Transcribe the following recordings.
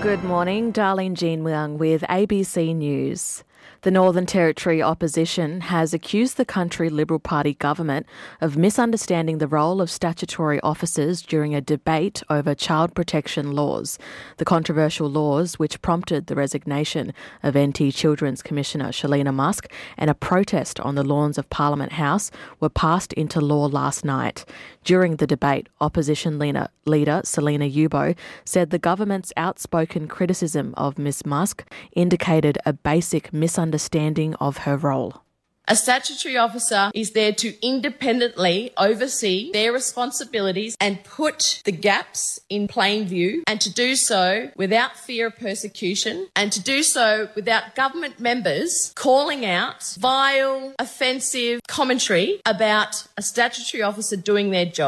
Good morning, Darlene Jean Leung with ABC News. The Northern Territory opposition has accused the country Liberal Party government of misunderstanding the role of statutory officers during a debate over child protection laws. The controversial laws, which prompted the resignation of NT Children's Commissioner Shalina Musk and a protest on the lawns of Parliament House, were passed into law last night. During the debate, opposition leader Selina Yubo said the government's outspoken criticism of Ms Musk indicated a basic misunderstanding of her role. A statutory officer is there to independently oversee their responsibilities and put the gaps in plain view, and to do so without fear of persecution, and to do so without government members calling out vile, offensive commentary about a statutory officer doing their job.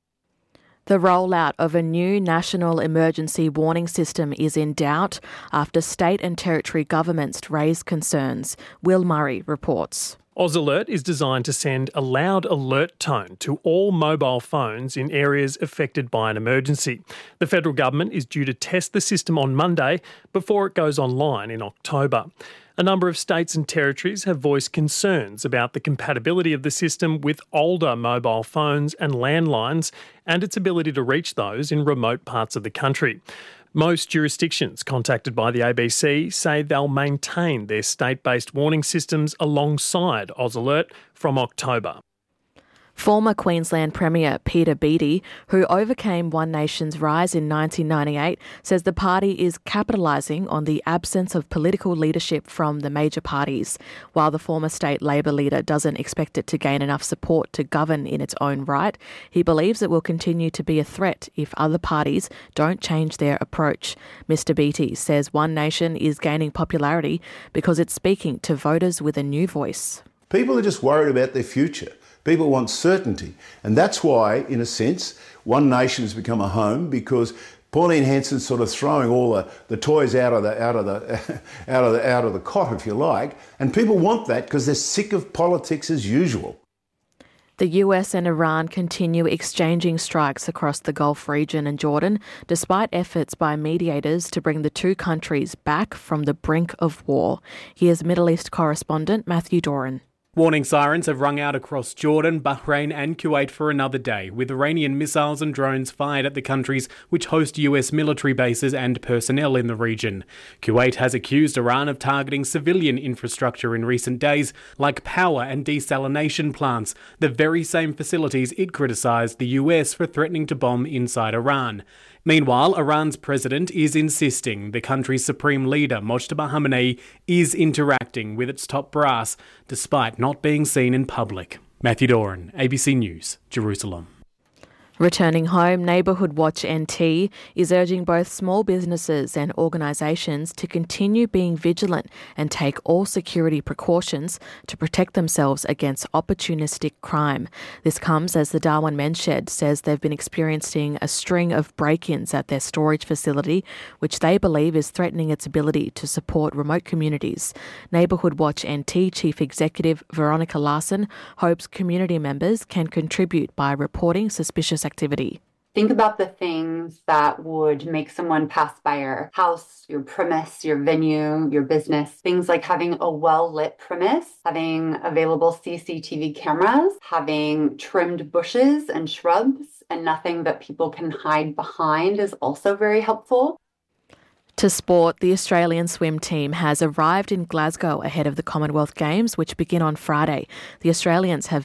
The rollout of a new national emergency warning system is in doubt after state and territory governments raised concerns. Will Murray reports. AusAlert is designed to send a loud alert tone to all mobile phones in areas affected by an emergency. The federal government is due to test the system on Monday before it goes online in October. A number of states and territories have voiced concerns about the compatibility of the system with older mobile phones and landlines and its ability to reach those in remote parts of the country. Most jurisdictions contacted by the ABC say they'll maintain their state-based warning systems alongside AusAlert from October. Former Queensland Premier Peter Beattie, who overcame One Nation's rise in 1998, says the party is capitalising on the absence of political leadership from the major parties. While the former state Labor leader doesn't expect it to gain enough support to govern in its own right, he believes it will continue to be a threat if other parties don't change their approach. Mr Beattie says One Nation is gaining popularity because it's speaking to voters with a new voice. People are just worried about their future. People want certainty, and that's why, in a sense, One Nation has become a home, because Pauline Hanson's sort of throwing all the toys out of the cot, if you like, and people want that because they're sick of politics as usual. The US and Iran continue exchanging strikes across the Gulf region and Jordan, despite efforts by mediators to bring the two countries back from the brink of war. Here's Middle East correspondent Matthew Doran. Warning sirens have rung out across Jordan, Bahrain and Kuwait for another day, with Iranian missiles and drones fired at the countries which host US military bases and personnel in the region. Kuwait has accused Iran of targeting civilian infrastructure in recent days, like power and desalination plants, the very same facilities it criticised the US for threatening to bomb inside Iran. Meanwhile, Iran's president is insisting the country's supreme leader, Mojtaba Khamenei, is interacting with its top brass, despite not being seen in public. Matthew Doran, ABC News, Jerusalem. Returning home, Neighbourhood Watch NT is urging both small businesses and organisations to continue being vigilant and take all security precautions to protect themselves against opportunistic crime. This comes as the Darwin Men's Shed says they've been experiencing a string of break-ins at their storage facility, which they believe is threatening its ability to support remote communities. Neighbourhood Watch NT Chief Executive Veronica Larson hopes community members can contribute by reporting suspicious activity. Think about the things that would make someone pass by your house, your premise, your venue, your business. Things like having a well-lit premise, having available CCTV cameras, having trimmed bushes and shrubs, and nothing that people can hide behind is also very helpful. To sport, the Australian swim team has arrived in Glasgow ahead of the Commonwealth Games, which begin on Friday. The Australians have